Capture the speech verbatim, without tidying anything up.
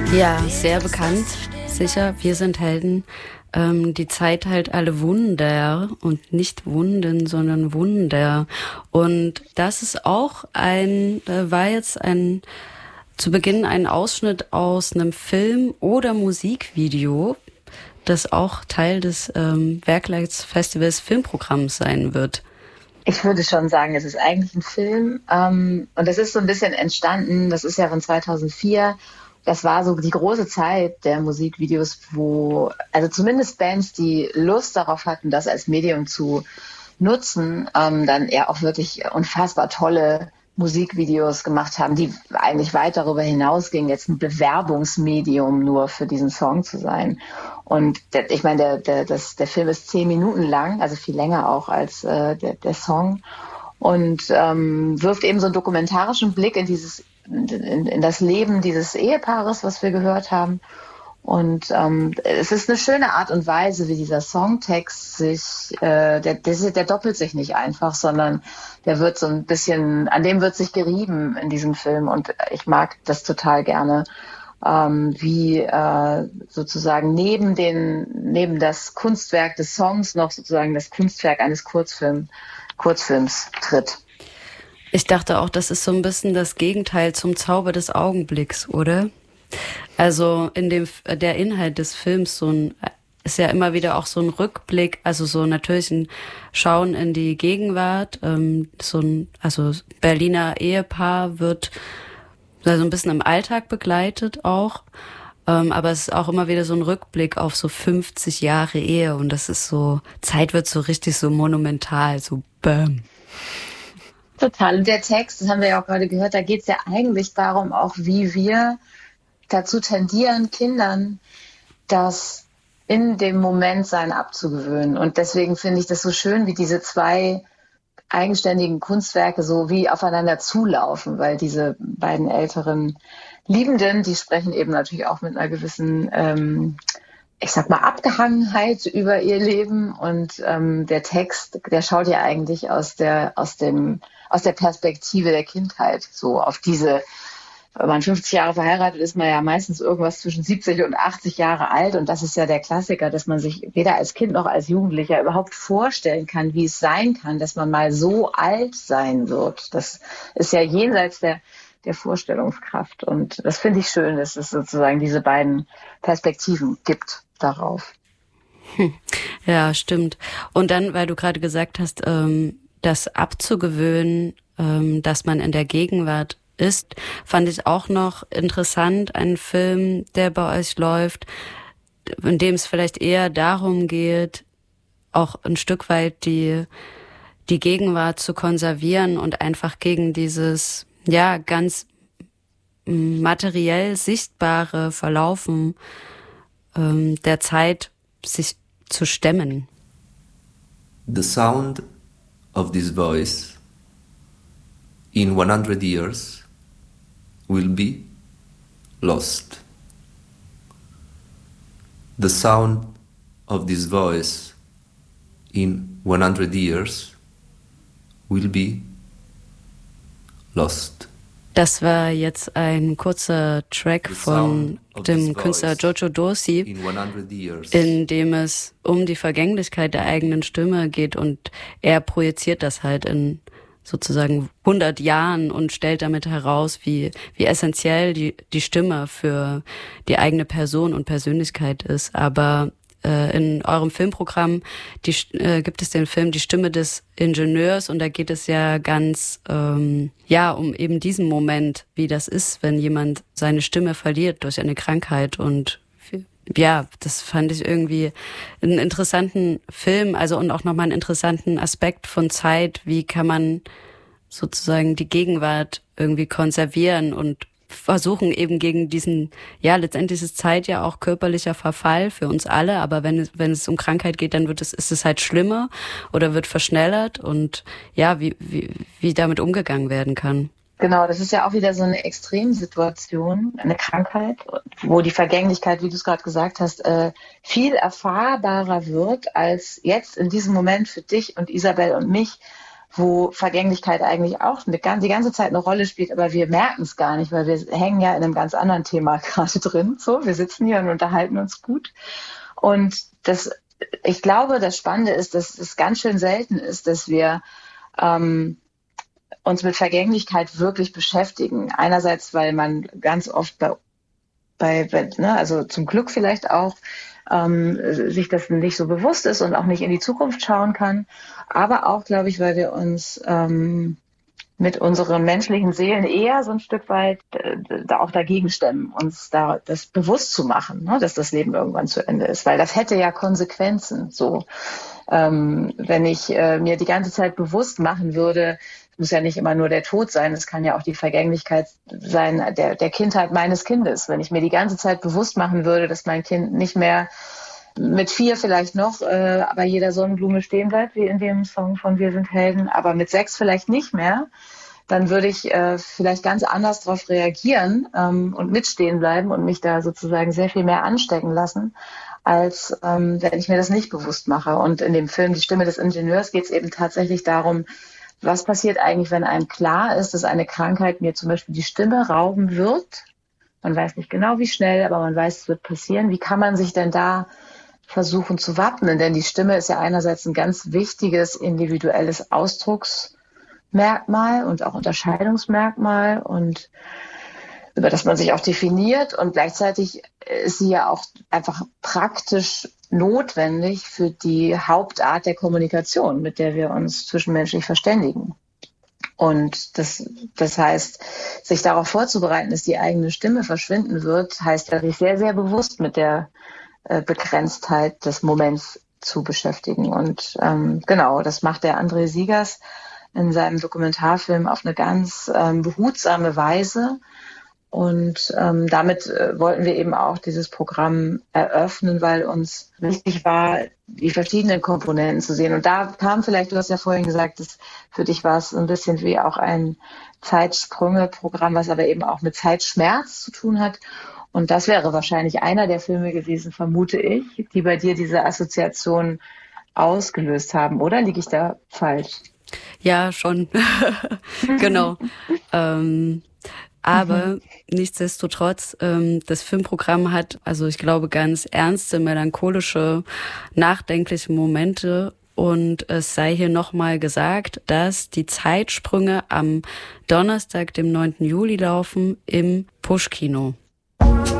Ja, sehr bekannt, sicher. Wir sind Helden. Ähm, die Zeit halt alle Wunder und nicht Wunden, sondern Wunder. Und das ist auch ein, äh, war jetzt ein, zu Beginn ein Ausschnitt aus einem Film oder Musikvideo, das auch Teil des ähm, Werkleitfestivals Filmprogramms sein wird. Ich würde schon sagen, es ist eigentlich ein Film. Ähm, und das ist so ein bisschen entstanden, das ist ja von zweitausendvier. Das war so die große Zeit der Musikvideos, wo, also zumindest Bands, die Lust darauf hatten, das als Medium zu nutzen, ähm, dann eher auch wirklich unfassbar tolle Musikvideos gemacht haben, die eigentlich weit darüber hinausgingen, jetzt ein Bewerbungsmedium nur für diesen Song zu sein. Und der, ich meine, der, der, das, der Film ist zehn Minuten lang, also viel länger auch als äh, der, der Song, und ähm, wirft eben so einen dokumentarischen Blick in dieses In, in das Leben dieses Ehepaares, was wir gehört haben. Und ähm, es ist eine schöne Art und Weise, wie dieser Songtext sich, äh, der, der, der doppelt sich nicht einfach, sondern der wird so ein bisschen, an dem wird sich gerieben in diesem Film. Und ich mag das total gerne, ähm, wie äh, sozusagen neben den, neben das Kunstwerk des Songs noch sozusagen das Kunstwerk eines Kurzfilm, Kurzfilms tritt. Ich dachte auch, das ist so ein bisschen das Gegenteil zum Zauber des Augenblicks, oder? Also in dem der Inhalt des Films so ein, ist ja immer wieder auch so ein Rückblick, also so natürlich ein Schauen in die Gegenwart. Ähm, so ein also Berliner Ehepaar wird also ein bisschen im Alltag begleitet auch, ähm, aber es ist auch immer wieder so ein Rückblick auf so fünfzig Jahre Ehe und das ist so, Zeit wird so richtig so monumental, so bam. Total. Und der Text, das haben wir ja auch gerade gehört, da geht es ja eigentlich darum, auch wie wir dazu tendieren, Kindern das in dem Moment sein abzugewöhnen. Und deswegen finde ich das so schön, wie diese zwei eigenständigen Kunstwerke so wie aufeinander zulaufen, weil diese beiden älteren Liebenden, die sprechen eben natürlich auch mit einer gewissen ähm, ich sag mal, Abgehangenheit über ihr Leben, und ähm, der Text, der schaut ja eigentlich aus der, aus dem, aus der Perspektive der Kindheit, so auf diese, wenn man fünfzig Jahre verheiratet ist, man ja meistens irgendwas zwischen siebzig und achtzig Jahre alt, und das ist ja der Klassiker, dass man sich weder als Kind noch als Jugendlicher überhaupt vorstellen kann, wie es sein kann, dass man mal so alt sein wird. Das ist ja jenseits der der Vorstellungskraft. Und das finde ich schön, dass es sozusagen diese beiden Perspektiven gibt darauf. Hm. Ja, stimmt. Und dann, weil du gerade gesagt hast, ähm, das abzugewöhnen, ähm, dass man in der Gegenwart ist, fand ich auch noch interessant, einen Film, der bei euch läuft, in dem es vielleicht eher darum geht, auch ein Stück weit die, die Gegenwart zu konservieren und einfach gegen dieses ja, ganz materiell sichtbare Verlaufen ähm, der Zeit sich zu stemmen. The sound of this voice in one hundred years will be lost. The sound of this voice in one hundred years will be lost. Das war jetzt ein kurzer Track von dem Künstler Jojo Dorsey, in dem es um die Vergänglichkeit der eigenen Stimme geht, und er projiziert das halt in sozusagen hundert Jahren und stellt damit heraus, wie wie essentiell die die Stimme für die eigene Person und Persönlichkeit ist. Aber in eurem Filmprogramm die, äh, gibt es den Film Die Stimme des Ingenieurs, und da geht es ja ganz ähm, ja um eben diesen Moment, wie das ist, wenn jemand seine Stimme verliert durch eine Krankheit. Und ja, das fand ich irgendwie einen interessanten Film, also und auch nochmal einen interessanten Aspekt von Zeit. Wie kann man sozusagen die Gegenwart irgendwie konservieren und versuchen eben gegen diesen, ja, letztendlich ist Zeit ja auch körperlicher Verfall für uns alle, aber wenn es, wenn es um Krankheit geht, dann wird es, ist es halt schlimmer oder wird verschnellert, und ja, wie, wie, wie damit umgegangen werden kann. Genau, das ist ja auch wieder so eine Extremsituation, eine Krankheit, wo die Vergänglichkeit, wie du es gerade gesagt hast, äh, viel erfahrbarer wird als jetzt in diesem Moment für dich und Isabel und mich wo Vergänglichkeit eigentlich auch eine, die ganze Zeit eine Rolle spielt, aber wir merken es gar nicht, weil wir hängen ja in einem ganz anderen Thema gerade drin. So, wir sitzen hier und unterhalten uns gut. Und das, ich glaube, das Spannende ist, dass es ganz schön selten ist, dass wir ähm, uns mit Vergänglichkeit wirklich beschäftigen. Einerseits, weil man ganz oft bei, bei, bei ne, also zum Glück vielleicht auch, ähm, sich das nicht so bewusst ist und auch nicht in die Zukunft schauen kann. Aber auch, glaube ich, weil wir uns ähm, mit unseren menschlichen Seelen eher so ein Stück weit äh, da auch dagegen stemmen, uns da das bewusst zu machen, ne, dass das Leben irgendwann zu Ende ist. Weil das hätte ja Konsequenzen. So, ähm, wenn ich äh, mir die ganze Zeit bewusst machen würde, muss ja nicht immer nur der Tod sein, es kann ja auch die Vergänglichkeit sein der, der Kindheit meines Kindes. Wenn ich mir die ganze Zeit bewusst machen würde, dass mein Kind nicht mehr mit vier vielleicht noch äh, bei jeder Sonnenblume stehen bleibt, wie in dem Song von Wir sind Helden, aber mit sechs vielleicht nicht mehr, dann würde ich äh, vielleicht ganz anders darauf reagieren ähm, und mitstehen bleiben und mich da sozusagen sehr viel mehr anstecken lassen, als ähm, wenn ich mir das nicht bewusst mache. Und in dem Film Die Stimme des Ingenieurs geht es eben tatsächlich darum, was passiert eigentlich, wenn einem klar ist, dass eine Krankheit mir zum Beispiel die Stimme rauben wird? Man weiß nicht genau, wie schnell, aber man weiß, es wird passieren. Wie kann man sich denn da versuchen zu wappnen? Denn die Stimme ist ja einerseits ein ganz wichtiges individuelles Ausdrucksmerkmal und auch Unterscheidungsmerkmal und über das man sich auch definiert. Und gleichzeitig ist sie ja auch einfach praktisch notwendig für die Hauptart der Kommunikation, mit der wir uns zwischenmenschlich verständigen. Und das, das heißt, sich darauf vorzubereiten, dass die eigene Stimme verschwinden wird, heißt, sich sehr, sehr bewusst mit der äh, Begrenztheit des Moments zu beschäftigen. Und ähm, genau, das macht der André Siegers in seinem Dokumentarfilm auf eine ganz ähm, behutsame Weise. Und ähm, damit äh, wollten wir eben auch dieses Programm eröffnen, weil uns wichtig war, die verschiedenen Komponenten zu sehen. Und da kam vielleicht, du hast ja vorhin gesagt, dass für dich war es ein bisschen wie auch ein Zeitsprünge-Programm, was aber eben auch mit Zeitschmerz zu tun hat. Und das wäre wahrscheinlich einer der Filme gewesen, vermute ich, die bei dir diese Assoziation ausgelöst haben, oder? Liege ich da falsch? Ja, schon. Genau. ähm, aber mhm. nichtsdestotrotz, ähm, das Filmprogramm hat, also ich glaube, ganz ernste, melancholische, nachdenkliche Momente. Und es sei hier nochmal gesagt, dass die Zeitsprünge am Donnerstag, dem neunten Juli laufen, im Push-Kino.